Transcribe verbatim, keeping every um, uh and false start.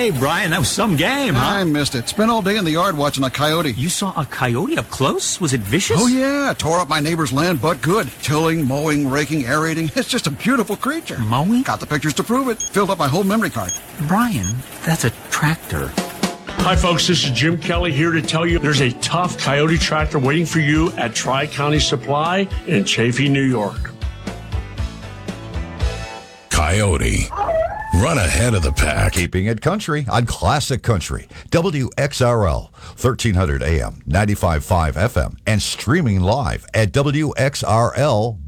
Hey, Brian, that was some game, huh? I missed it. Spent all day in the yard watching a coyote. You saw a coyote up close? Was it vicious? Oh, yeah. Tore up my neighbor's land, but good. Tilling, mowing, raking, aerating. It's just a beautiful creature. Mowing? Got the pictures to prove it. Filled up my whole memory card. Brian, that's a tractor. Hi, folks. This is Jim Kelly here to tell you there's a tough Coyote tractor waiting for you at Tri-County Supply in Chaffee, New York. Coyote. Run ahead of the pack. Keeping it country on Classic Country. W X R L, thirteen hundred A M, ninety-five point five F M, and streaming live at W X R L.